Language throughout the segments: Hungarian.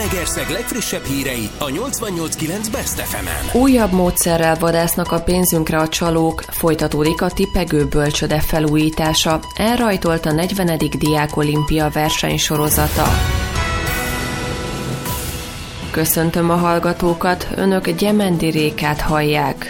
Zalaegerszeg legfrissebb hírei a 88.9 Best FM-en. Újabb módszerrel vadásznak a pénzünkre a csalók, folytatódik a tipegő bölcsöde felújítása. Elrajtolt a 40. Diákolimpia versenysorozata. Köszöntöm a hallgatókat, önök Gyemendi Rékát hallják.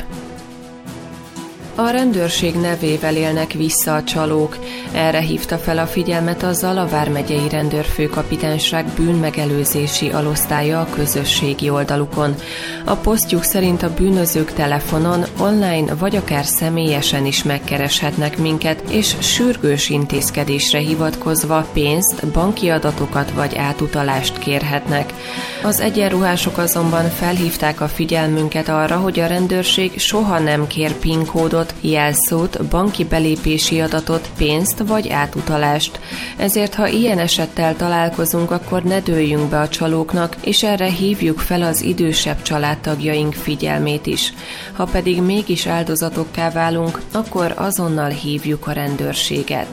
A rendőrség nevével élnek vissza a csalók. Erre hívta fel a figyelmet a Zala vármegyei rendőrfőkapitányság bűnmegelőzési alosztálya a közösségi oldalukon. A posztjuk szerint a bűnözők telefonon, online vagy akár személyesen is megkereshetnek minket, és sürgős intézkedésre hivatkozva pénzt, banki adatokat vagy átutalást kérhetnek. Az egyenruhások azonban felhívták a figyelmünket arra, hogy a rendőrség soha nem kér PIN kódot, jelszót, banki belépési adatot, pénzt vagy átutalást. Ezért, ha ilyen esettel találkozunk, akkor ne dőljünk be a csalóknak, és erre hívjuk fel az idősebb családtagjaink figyelmét is. Ha pedig mégis áldozatokká válunk, akkor azonnal hívjuk a rendőrséget.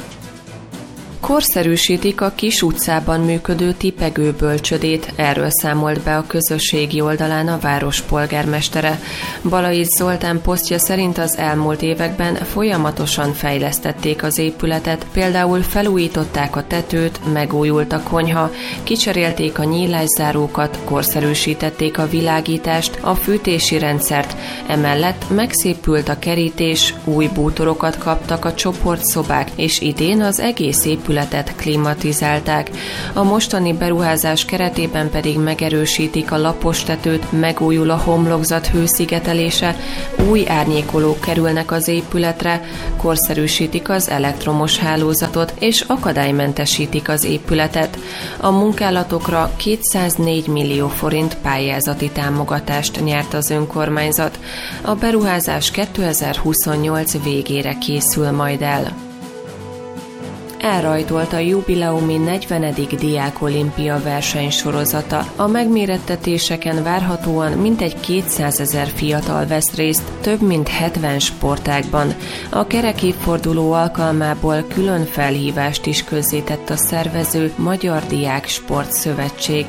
Korszerűsítik a Kis utcában működő tipegő bölcsödét, erről számolt be a közösségi oldalán a város polgármestere. Balaics Zoltán posztja szerint az elmúlt években folyamatosan fejlesztették az épületet, például felújították a tetőt, megújult a konyha, kicserélték a nyílászárókat, korszerűsítették a világítást, a fűtési rendszert, emellett megszépült a kerítés, új bútorokat kaptak a csoportszobák, és idén az egész épületet klimatizálták. A mostani beruházás keretében pedig megerősítik a lapos tetőt, megújul a homlokzat hőszigetelése, új árnyékolók kerülnek az épületre, korszerűsítik az elektromos hálózatot és akadálymentesítik az épületet. A munkálatokra 204 millió forint pályázati támogatást nyert az önkormányzat. A beruházás 2028 végére készül majd el. Elrajtolt a jubileumi 40. Diákolimpia versenysorozata. A megmérettetéseken várhatóan mintegy 200 000 fiatal vesz részt több mint 70 sportágban. A kerek évforduló alkalmából külön felhívást is közzétett a szervező Magyar Diák Sportszövetség.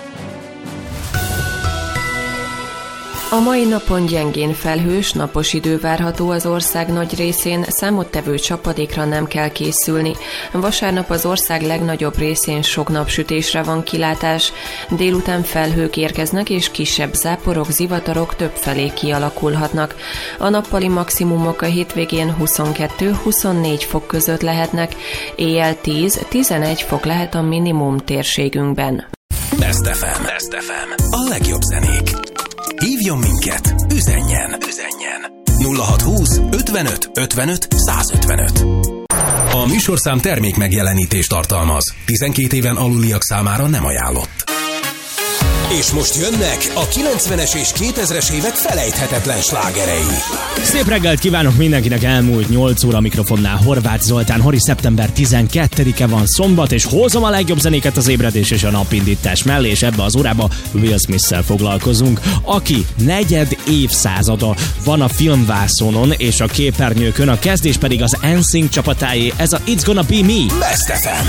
A mai napon gyengén felhős, napos idő várható az ország nagy részén, számottevő csapadékra nem kell készülni. Vasárnap az ország legnagyobb részén sok napsütésre van kilátás, délután felhők érkeznek és kisebb záporok, zivatarok többfelé kialakulhatnak. A nappali maximumok a hétvégén 22-24 fok között lehetnek, éjjel 10-11 fok lehet a minimum térségünkben. Best FM. Best FM. A legjobb zenék. Hívjon minket, üzenjen 0620 55 55 155. A műsorszám termék megjelenítést tartalmaz. 12 éven aluliak számára nem ajánlott. És most jönnek a 90-es és 2000-es évek felejthetetlen slágerei. Szép reggelt kívánok mindenkinek, elmúlt 8 óra mikrofonnál Horváth Zoltán. Hori, szeptember 12-e van, szombat, és hozom a legjobb zenéket az ébredés és a napindítás mellé, és ebbe az órába Will Smith-szel foglalkozunk, aki negyed évszázada van a filmvászonon és a képernyőkön, a kezdés pedig az NSYNC csapatáé, ez a It's Gonna Be Me. Best FM.